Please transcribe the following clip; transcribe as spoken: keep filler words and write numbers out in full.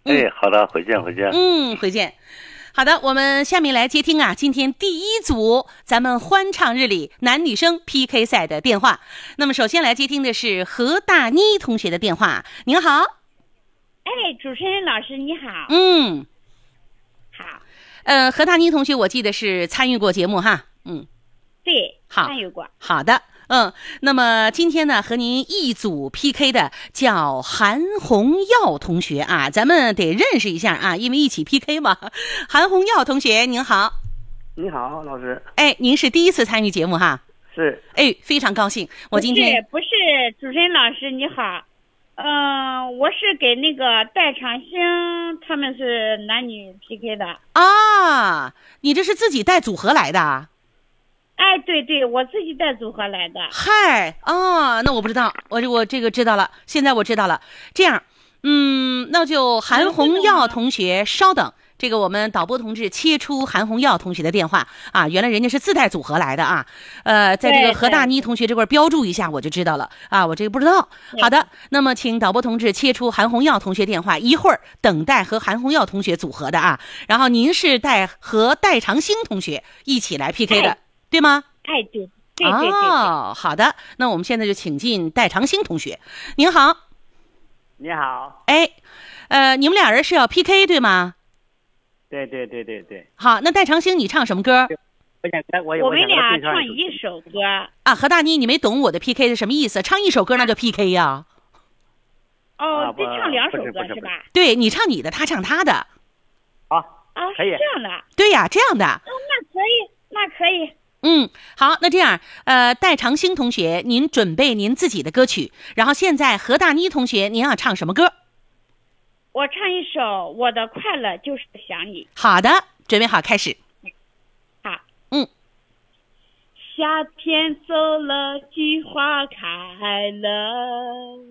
哎，好的，回见，回见。 嗯，回见。好的，我们下面来接听啊，今天第一组咱们欢唱日里男女生 P K 赛的电话。那么首先来接听的是何大妮同学的电话。您好。 哎，主持人老师你好。 嗯， 好。 呃，何大妮同学，我记得是参与过节目哈。嗯， 对， 好， 参与过。 好的。嗯，那么今天呢，和您一组 P K 的叫韩红耀同学啊，咱们得认识一下啊，因为一起 P K 嘛。韩红耀同学，您好。 你好，老师。 哎，您是第一次参与节目哈？ 是。 哎，非常高兴。我今天不是，不是主持人老师你好，嗯、呃，我是给那个戴长兴，他们是男女 P K 的。 啊，你这是自己带组合来的啊？ 哎，对对，我自己带组合来的。 嗨，哦，那我不知道，我我这个知道了，现在我知道了。这样，嗯，那就韩红耀同学稍等，这个我们导播同志切出韩红耀同学的电话啊，原来人家是自带组合来的啊。呃，在这个何大妮同学这块标注一下，我就知道了啊，我这个不知道。好的，那么请导播同志切出韩红耀同学电话，一会儿等待和韩红耀同学组合的啊。然后您是带和戴长兴同学一起来 P K 的。哎对吗？ 哎，对，对对对对。 哦，好的，那我们现在就请进戴长兴同学。您好。 你好。 哎，呃，你们俩人是要 P K 对吗？ 对对对对对。 好，那戴长兴，你唱什么歌？ 我想我我们俩唱一首歌。 啊，何大妮，你没懂我的 P K 是什么意思？唱一首歌那叫 P K 呀、 啊？哦，得唱两首歌是吧？ 对，你唱你的，他唱他的。 好啊， 可以。 这样的。 对呀，这样的。 哦，那可以，那可以。 嗯，好，那这样，呃，戴长兴同学，您准备您自己的歌曲，然后现在何大妮同学，您要唱什么歌？ 我唱一首《我的快乐就是想你》。 好的，准备好，开始。 好， 嗯。 夏天走了，菊花开了，